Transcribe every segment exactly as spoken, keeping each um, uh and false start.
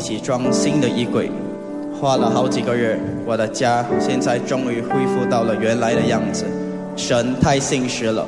起装新的衣柜，花了好几个月，我的家现在终于恢复到了原来的样子。神太信实了。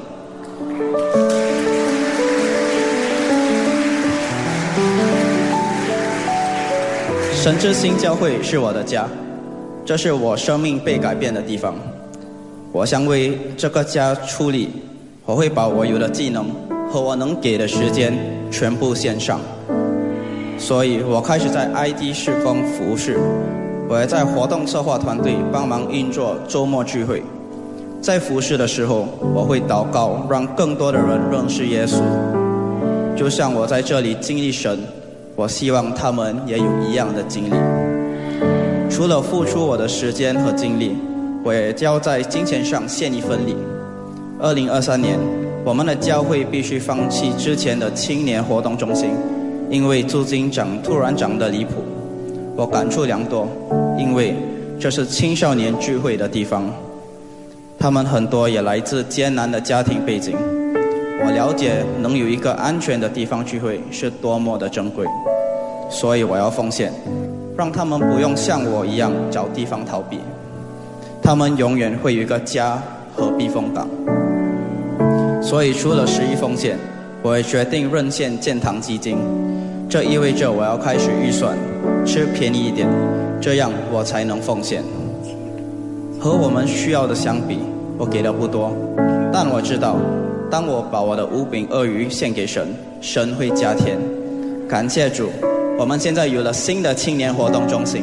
神之心教会是我的家，这是我生命被改变的地方。我想为这个家出力，我会把我有的技能和我能给的时间全部献上。所以我开始在 I D 事工服事，我也在活动策划团队帮忙运作周末聚会。在服事的时候，我会祷告，让更多的人认识耶稣。就像我在这里经历神，我希望他们也有一样的经历。除了付出我的时间和精力，我也要在金钱上献一份力。二零二三年，我们的教会必须放弃之前的青年活动中心，因为租金涨突然涨得离谱。我感触良多，因为这是青少年聚会的地方，他们很多也来自艰难的家庭背景。我了解能有一个安全的地方聚会是多么的珍贵，所以我要奉献，让他们不用像我一样找地方逃避，他们永远会有一个家和避风港。所以除了十一奉献，我也决定任献建堂基金。这意味着我要开始预算，吃便宜一点，这样我才能奉献。和我们需要的相比，我给的不多，但我知道当我把我的五饼二鱼献给神，神会加添。感谢主，我们现在有了新的青年活动中心。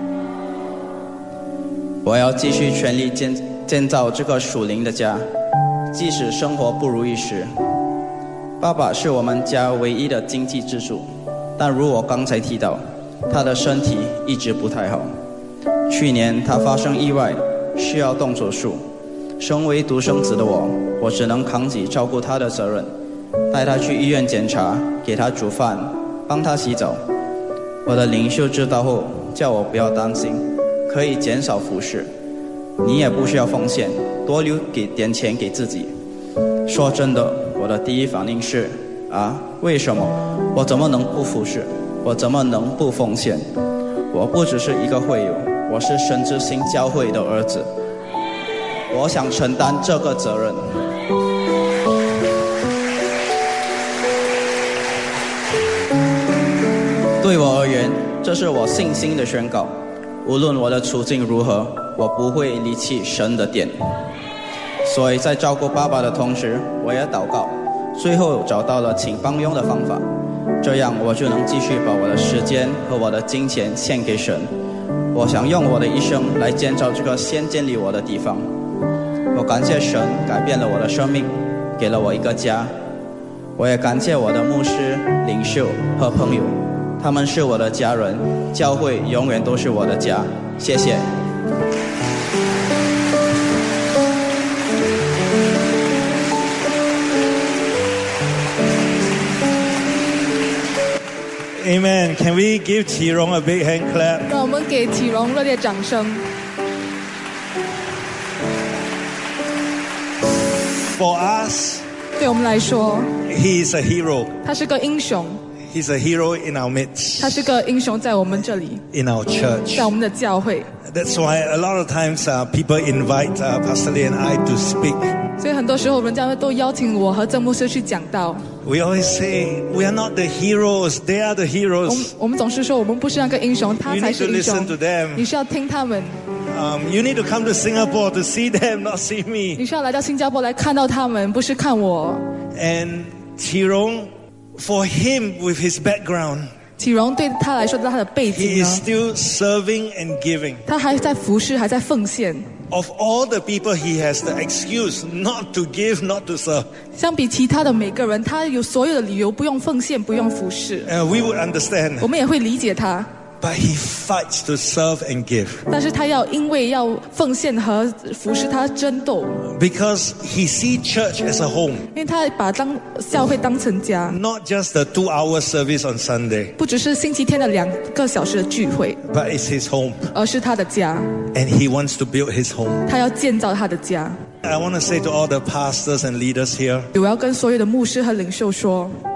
我要继续全力 建, 建造这个属灵的家，即使生活不如意时。爸爸是我们家唯一的经济支柱，但如我刚才提到，他的身体一直不太好。去年他发生意外，需要动手术。身为独生子的我，我只能扛起照顾他的责任，带他去医院检查，给他煮饭，帮他洗澡。我的领袖知道后，叫我不要担心，可以减少服侍，你也不需要奉献，多留给点钱给自己。说真的，我的第一反应是啊，为什么？我怎么能不服侍？我怎么能不奉献？我不只是一个会友，我是神之心教会的儿子，我想承担这个责任。对我而言，这是我信心的宣告。无论我的处境如何，我不会离弃神的殿。所以在照顾爸爸的同时，我也祷告，最后找到了请帮佣的方法，这样我就能继续把我的时间和我的金钱献给神。我想用我的一生来建造这个先建立我的地方。我感谢神改变了我的生命，给了我一个家。我也感谢我的牧师、领袖和朋友，他们是我的家人，教会永远都是我的家。谢谢。 Amen. Can we give Qi Rong a big hand clap? 让我们给启荣热烈掌声。 For us, 对我们来说， he is a hero. 他是个英雄。 He's a hero in our midst. 他是个英雄在我们这里， In our church. 在我们的教会。 That's why a lot of times uh, people invite uh, Pastor Lee and I to speak. 所以很多时候人家都邀请我和郑牧师去讲道。 We always say we are not the heroes; they are the 我们 heroes. 我们总是说我们不是那个英雄，他 You 才 need 是 to 英雄 listen to。them. 你是要听他们， Um, you need to come to Singapore to see them, not see me. 你是要来到新加坡来看到他们，不是看我。 And Qi Rong, for him with his background, 启荣对他来说，他的背 he 景 is 呢， still serving and giving. 他还在服侍，还在奉献。 Of all the people, he has the excuse not to give, not to serve. 相比其他的每个人，他有所有的理由不用奉献，不用服侍。 Uh, we would understand. 我们也会理解他， But he fights to serve and give. 但是他要因为要奉献和服侍，他争斗， Because he sees church as a home. 因为他把当教会当成家， Not just the two-hour service on Sunday, 不只是星期天的两个小时的聚会， but it's his home. 而是他的家。 And he wants to build his home. 他要建造他的家。 I want to say to all the pastors and leaders here, 我要跟所有的牧师和领袖说，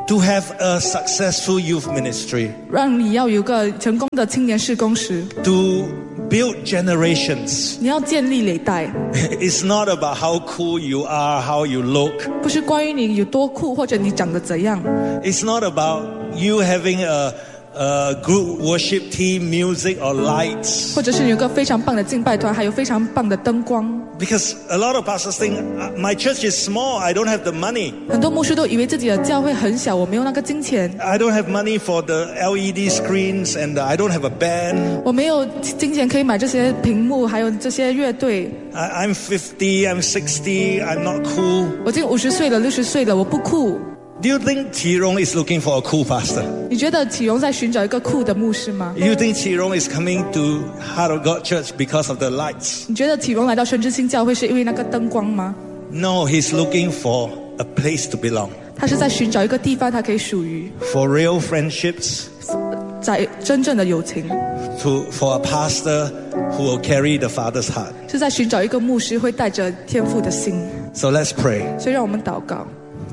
to have a successful youth ministry, 让你要有个成功的青年事工时， to build generations. 你要建立累代， It's not about how cool you are, how you look. 不是关于你有多酷或者你长得怎样， It's not about you having a, a group worship team, music or lights. 或者是有个非常棒的敬拜团，还有非常棒的灯光。 Because a lot of pastors think, my church is small, I don't have the money. 很多牧师都以为自己的教会很小，我没有那个金钱， I don't have money for the L E D screens and I don't have a band. 我没有金钱可以买这些屏幕，还有这些乐队。 I, I'm fifty, I'm sixty, I'm not cool. 我已经五十岁了，六十岁了，我不酷。 Do you think Qirong is looking for a cool pastor? 你觉得启荣在寻找一个酷的牧师吗？ You think Qirong is coming to Heart of God Church because of the lights? 你觉得启荣来到神之星教会是因为那个灯光吗？ No, he's looking for a place to belong. 他是在寻找一个地方，他可以属于， For real friendships, 在真正的友情， to, for a pastor who will carry the Father's heart. 是在寻找一个牧师会带着天父的心。 So let's pray. 所以让我们祷告，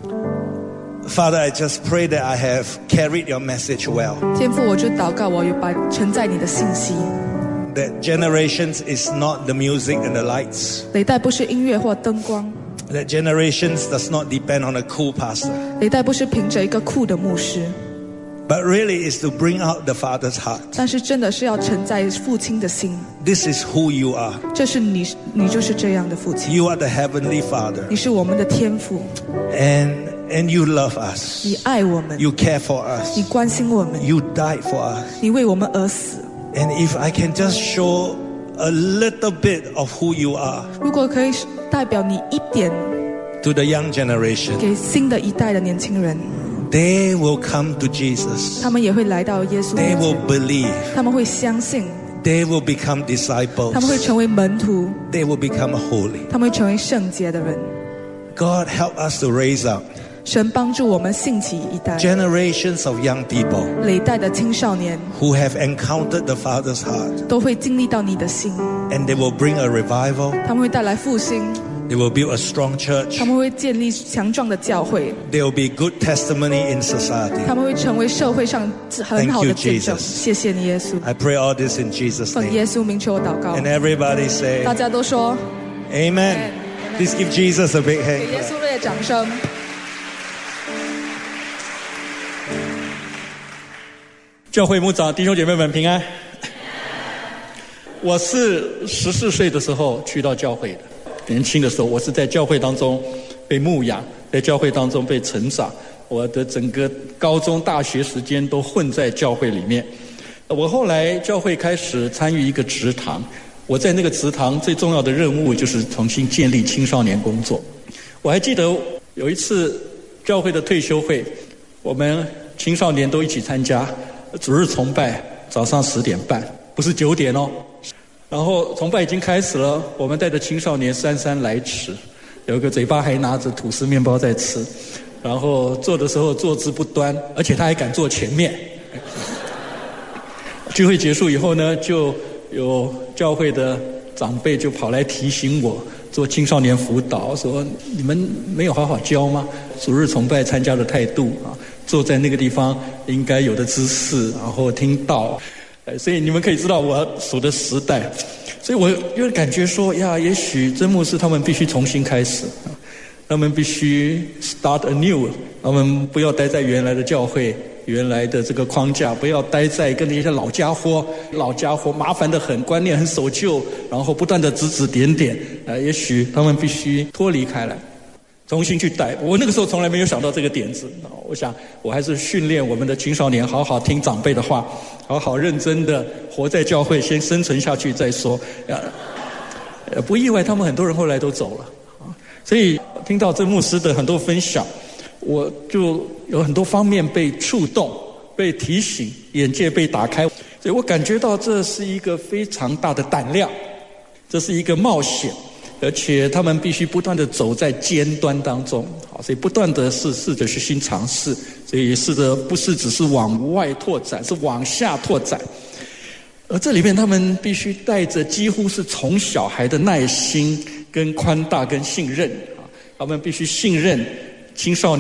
Father, I just pray that I have carried your message well. 天父，我就祷告，我有把承载你的信息。 That generations is not the music and the lights. 累代不是音乐或灯光， That generations does not depend on a cool pastor. 累代不是凭着一个酷的牧师， But really is to bring out the Father's heart. 但是真的是要承载父亲的心。 This is who you are. 这是你，你就是这样的父亲， You are the Heavenly Father. 你是我们的天父， And, and you love us. 你爱我们， You care for us. 你关心我们， You died for us. 你为我们而死。 And if I can just show a little bit of who you are 如果可以代表你一点 to the young generation, 给新的一代的年轻人， they will come to Jesus. 他们也会来到耶稣 They 面 will 前， believe. 他们会相信， They will become disciples. 他们会成为门徒， They will become holy. 他们会成为圣洁的人。 God help us to raise up 神帮助我们兴起一代 generations of young people 累代的青少年， who have encountered the Father's heart. 都会经历到你的心， And they will bring a revival. 他们会带来复兴， They will build a strong church. 他们会建立强壮的教会， There will be good testimony in society. 他们会成为社会上很好的见证。 Thank you, Jesus. 谢谢你，耶稣。 I pray all this in Jesus' 奉 name. 耶稣名求我祷告， And everybody say, 大家都说 Amen. Please give Jesus a big 给耶 hand. 稣热烈掌声。 教会牧长弟兄姐妹们平安。我是十四岁的时候去到教会的，年轻的时候我是在教会当中被牧养，在教会当中被成长，我的整个高中大学时间都混在教会里面。我后来教会开始参与一个职堂，我在那个职堂最重要的任务就是重新建立青少年工作。我还记得有一次教会的退休会，我们青少年都一起参加主日崇拜，早上十点半，不是九点哦。然后崇拜已经开始了，我们带着青少年姗姗来迟，有一个嘴巴还拿着吐司面包在吃，然后坐的时候坐姿不端，而且他还敢坐前面。聚会结束以后呢，就有教会的长辈就跑来提醒我做青少年辅导，说你们没有好好教吗？主日崇拜参加的态度啊，坐在那个地方应该有的姿势，然后听道。所以你们可以知道我属的时代，所以我就感觉说呀，也许真牧师他们必须重新开始，他们必须 start anew， 他们不要待在原来的教会原来的这个框架，不要待在跟那些老家伙老家伙麻烦得很，观念很守旧，然后不断的指指点点，呃，也许他们必须脱离开来，重新去带。我那个时候从来没有想到这个点子，我想我还是训练我们的青少年好好听长辈的话，好好认真的活在教会，先生存下去再说。呃，不意外，他们很多人后来都走了。所以听到这牧师的很多分享，我就有很多方面被触动，被提醒，眼界被打开。所以我感觉到这是一个非常大的胆量，这是一个冒险。而且他们必须不断的走在尖端当中，好，所以不断的是试着去新尝试，所以试着不是只是往外拓展，是往下拓展。而这里面他们必须带着几乎是从小孩的耐心、跟宽大、跟信任啊，他们必须信任青少年，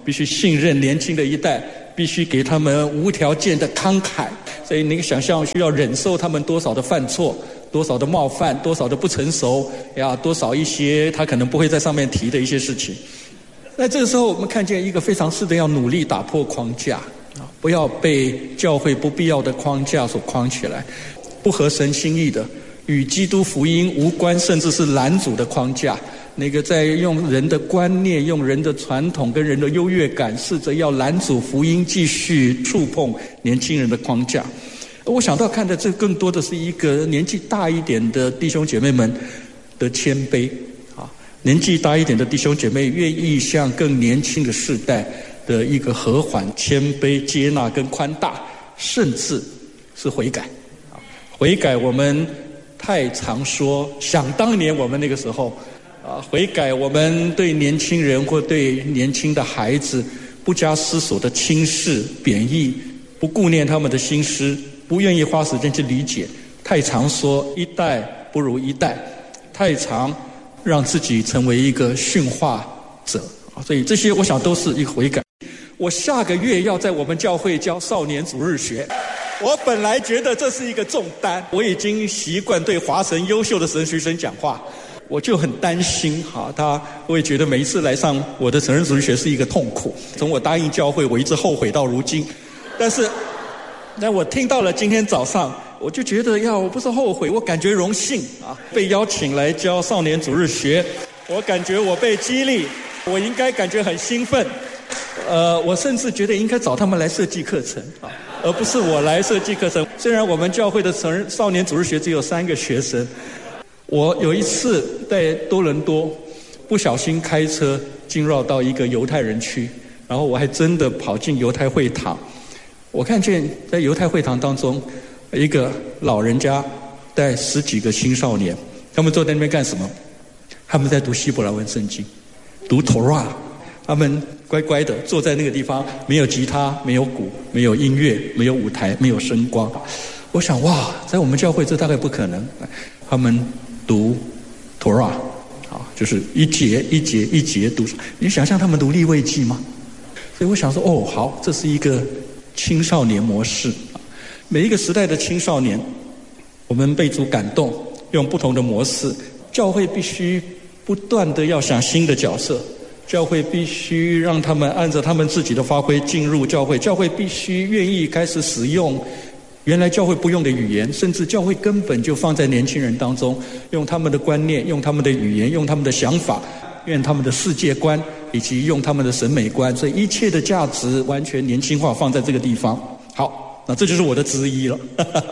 必须信任年轻的一代，必须给他们无条件的慷慨。所以你想象需要忍受他们多少的犯错，多少的冒犯，多少的不成熟呀，多少一些他可能不会在上面提的一些事情。那这个时候我们看见一个非常是的要努力打破框架啊，不要被教会不必要的框架所框起来，不合神心意的，与基督福音无关，甚至是拦阻的框架，那个在用人的观念、用人的传统跟人的优越感，试着要拦阻福音继续触碰年轻人的框架。我想到看的这更多的是一个年纪大一点的弟兄姐妹们的谦卑啊，年纪大一点的弟兄姐妹愿意向更年轻的世代的一个和缓、谦卑、接纳跟宽大，甚至是悔改啊，悔改我们太常说，想当年我们那个时候啊，悔改我们对年轻人或对年轻的孩子不加思索的轻视、贬义，不顾念他们的心思，不愿意花时间去理解，太常说一代不如一代，太常让自己成为一个驯化者啊，所以这些我想都是一个悔改。我下个月要在我们教会教少年主日学，我本来觉得这是一个重担，我已经习惯对华神优秀的神学生讲话，我就很担心哈，他我也觉得每一次来上我的成人主日学是一个痛苦，从我答应教会我一直后悔到如今，但是但我听到了今天早上，我就觉得呀，我不是后悔，我感觉荣幸啊，被邀请来教少年主日学，我感觉我被激励，我应该感觉很兴奋，呃，我甚至觉得应该找他们来设计课程啊，而不是我来设计课程。虽然我们教会的成人少年主日学只有三个学生，我有一次在多伦多不小心开车进入到一个犹太人区，然后我还真的跑进犹太会堂。我看见在犹太会堂当中，一个老人家带十几个青少年，他们坐在那边干什么？他们在读希伯来文圣经，读 Torah。他们乖乖的坐在那个地方，没有吉他，没有鼓，没有音乐，没有舞台，没有声光。我想哇，在我们教会这大概不可能。他们读 Torah， 啊，就是一节一节一节读。你想象他们读利未记吗？所以我想说，哦，好，这是一个青少年模式。每一个时代的青少年，我们被主感动，用不同的模式。教会必须不断的要想新的角色，教会必须让他们按照他们自己的发挥进入教会，教会必须愿意开始使用原来教会不用的语言，甚至教会根本就放在年轻人当中，用他们的观念，用他们的语言，用他们的想法，用他们的世界观，以及用他们的审美观，所以一切的价值完全年轻化，放在这个地方。好，那这就是我的之一了。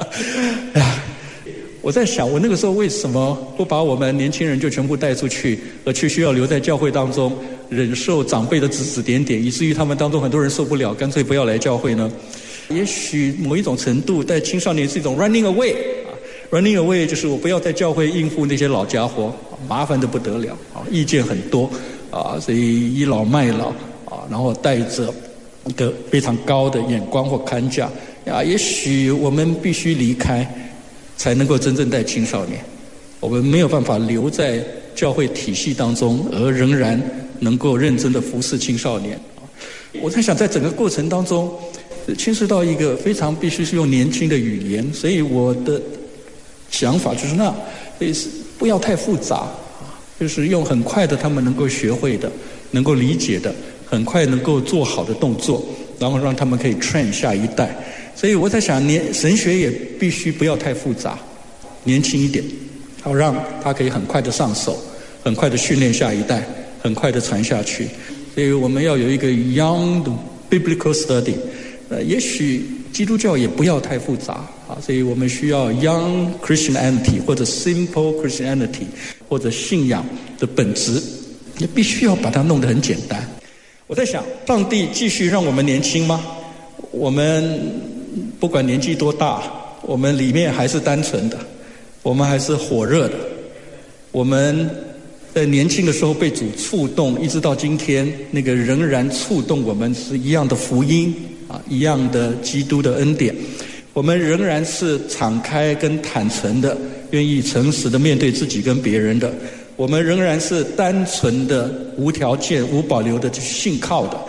我在想，我那个时候为什么不把我们年轻人就全部带出去，而却需要留在教会当中，忍受长辈的指指点点，以至于他们当中很多人受不了，干脆不要来教会呢？也许某一种程度，在青少年是一种 running away 啊 ，running away 就是我不要在教会应付那些老家伙，麻烦得不得了啊，意见很多啊，所以倚老卖老啊，然后带着一个非常高的眼光或看架啊，也许我们必须离开。才能够真正带青少年，我们没有办法留在教会体系当中，而仍然能够认真的服侍青少年。我在想，在整个过程当中，牵涉到一个非常必须是用年轻的语言，所以我的想法就是那，不要太复杂，就是用很快的他们能够学会的、能够理解的、很快能够做好的动作，然后让他们可以 train 下一代。所以我在想，年神学也必须不要太复杂，年轻一点，好让他可以很快的上手，很快的训练下一代，很快的传下去。所以我们要有一个 young biblical study， 呃，也许基督教也不要太复杂啊，所以我们需要 young Christianity 或者 simple Christianity 或者信仰的本质，也必须要把它弄得很简单。我在想，上帝继续让我们年轻吗？我们不管年纪多大，我们里面还是单纯的，我们还是火热的，我们在年轻的时候被主触动，一直到今天，那个仍然触动我们是一样的福音啊，一样的基督的恩典。我们仍然是敞开跟坦诚的，愿意诚实的面对自己跟别人的。我们仍然是单纯的、无条件、无保留的去信靠的。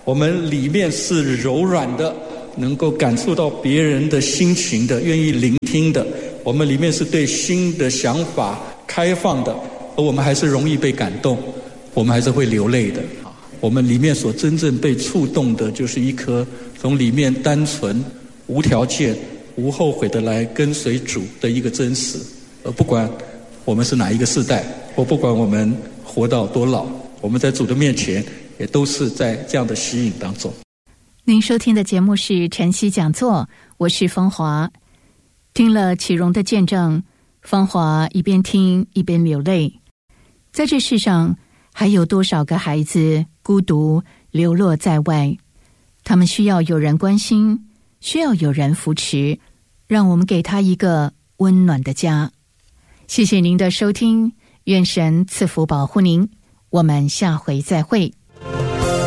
我们里面是柔软的，能够感触到别人的心情的，愿意聆听的，我们里面是对新的想法开放的，而我们还是容易被感动，我们还是会流泪的。我们里面所真正被触动的，就是一颗从里面单纯、无条件、无后悔的来跟随主的一个真实。而不管我们是哪一个世代，或不管我们活到多老，我们在主的面前也都是在这样的吸引当中。 您收听的节目是晨曦讲座，我是芳华。听了启荣的见证，芳华一边听一边流泪。在这世上还有多少个孩子孤独流落在外，他们需要有人关心，需要有人扶持，让我们给他一个温暖的家。谢谢您的收听，愿神赐福保护您，我们下回再会。